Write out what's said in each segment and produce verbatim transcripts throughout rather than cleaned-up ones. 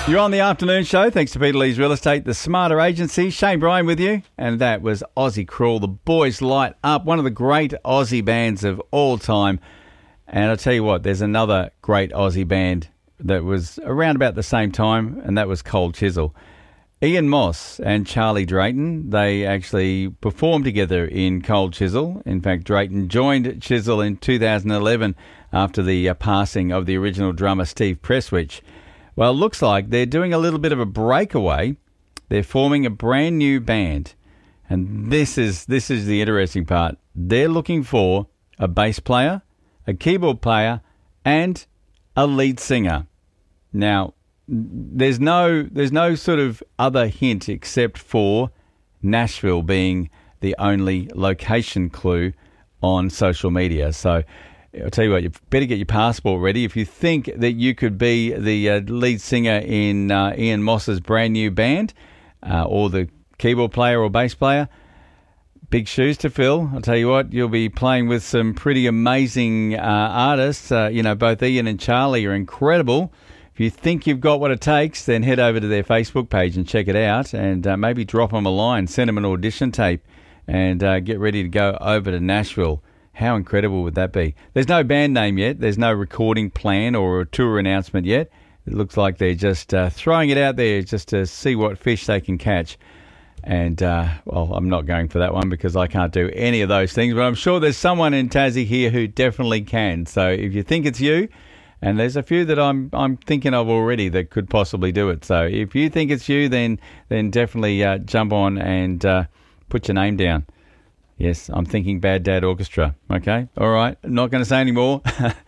You're on the afternoon show. Thanks to Peter Lee's Real Estate, the Smarter Agency. Shane Bryan with you. And that was Aussie Crawl, The Boys Light Up, one of the great Aussie bands of all time. And I'll tell you what, there's another great Aussie band that was around about the same time, and that was Cold Chisel. Ian Moss and Charlie Drayton, they actually performed together in Cold Chisel. In fact, Drayton joined Chisel in two thousand eleven after the uh, passing of the original drummer Steve Presswich. Well, it looks like they're doing a little bit of a breakaway. They're forming a brand new band. And this is this is the interesting part. They're looking for a bass player, a keyboard player, and a lead singer. Now, there's no there's no sort of other hint except for Nashville being the only location clue on social media. So I'll tell you what, you better get your passport ready. If you think that you could be the uh, lead singer in uh, Ian Moss's brand new band, uh, or the keyboard player or bass player, big shoes to fill. I'll tell you what, you'll be playing with some pretty amazing uh, artists. Uh, you know, both Ian and Charlie are incredible. If you think you've got what it takes, then head over to their Facebook page and check it out, and uh, maybe drop them a line, send them an audition tape, and uh, get ready to go over to Nashville. How incredible would that be? There's no band name yet. There's no recording plan or a tour announcement yet. It looks like they're just uh, throwing it out there just to see what fish they can catch. And, uh, well, I'm not going for that one because I can't do any of those things, but I'm sure there's someone in Tassie here who definitely can. So if you think it's you, and there's a few that I'm I'm thinking of already that could possibly do it. So if you think it's you, then then definitely uh, jump on and uh, put your name down. Yes, I'm thinking Bad Dad Orchestra. Okay, all right. I'm not going to say any more.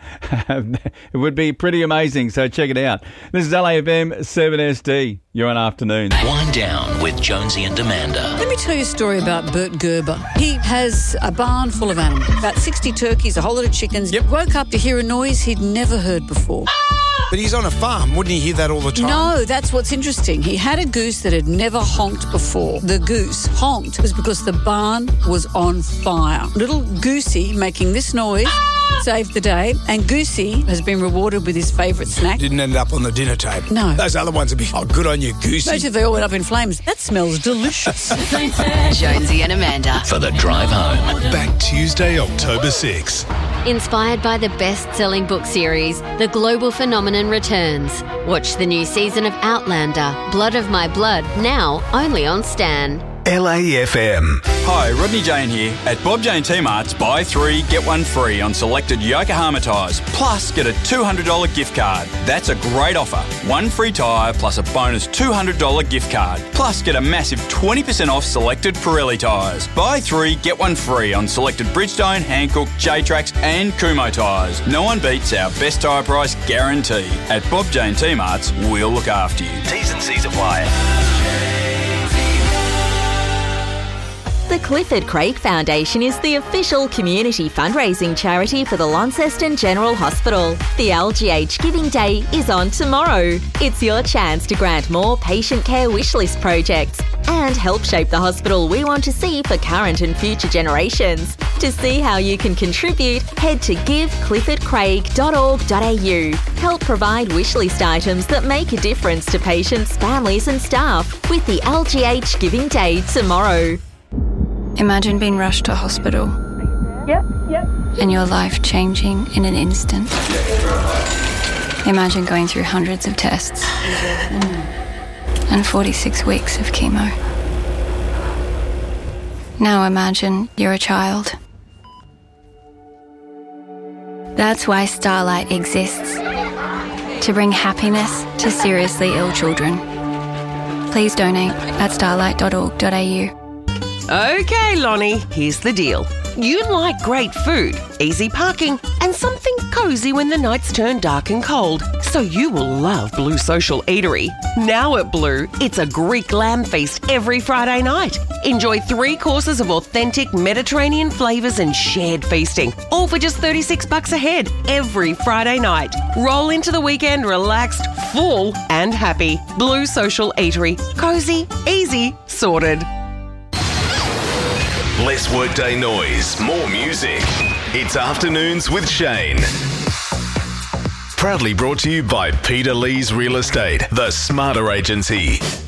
It would be pretty amazing, so check it out. This is L A F M seven S D. You're on Afternoons. Wind Down with Jonesy and Amanda. Let me tell you a story about Bert Gerber. He has a barn full of animals, about sixty turkeys, a whole lot of chickens. Yep. Woke up to hear a noise he'd never heard before. But he's on a farm. Wouldn't he hear that all the time? No, that's what's interesting. He had a goose that had never honked before. The goose honked was because the barn was on fire. Little Goosey making this noise saved the day, and Goosey has been rewarded with his favourite snack. Didn't end up on the dinner table. No. Those other ones would be, oh, good on you, Goosey. Imagine if they all went up in flames. That smells delicious. Jonesy and Amanda. For the drive home. Back Tuesday, October sixth. Inspired by the best-selling book series, The Global Phenomenon returns. Watch the new season of Outlander, Blood of My Blood, now only on Stan. L A F M. Hi, Rodney Jane here. At Bob Jane T-Mart's, buy three, get one free on selected Yokohama tyres, plus get a two hundred dollars gift card. That's a great offer. One free tyre plus a bonus two hundred dollars gift card, plus get a massive twenty percent off selected Pirelli tyres. Buy three, get one free on selected Bridgestone, Hankook, J-Trax and Kumho tyres. No one beats our best tyre price guarantee. At Bob Jane T-Mart's, we'll look after you. T's and C's apply. The Clifford Craig Foundation is the official community fundraising charity for the Launceston General Hospital. The L G H Giving Day is on tomorrow. It's your chance to grant more patient care wishlist projects and help shape the hospital we want to see for current and future generations. To see how you can contribute, head to give clifford craig dot org dot a u. Help provide wishlist items that make a difference to patients, families and staff with the L G H Giving Day tomorrow. Imagine being rushed to hospital. Yep, yep. And your life changing in an instant. Imagine going through hundreds of tests and forty-six weeks of chemo. Now imagine you're a child. That's why Starlight exists. To bring happiness to seriously ill children. Please donate at starlight dot org dot a u. Okay, Lonnie, here's the deal. You like great food, easy parking, and something cosy when the nights turn dark and cold. So you will love Blue Social Eatery. Now at Blue, it's a Greek lamb feast every Friday night. Enjoy three courses of authentic Mediterranean flavours and shared feasting, all for just thirty-six bucks a head every Friday night. Roll into the weekend relaxed, full and happy. Blue Social Eatery. Cosy, easy, sorted. Less workday noise, more music. It's Afternoons with Shane. Proudly brought to you by Peter Lee's Real Estate, the Smarter Agency.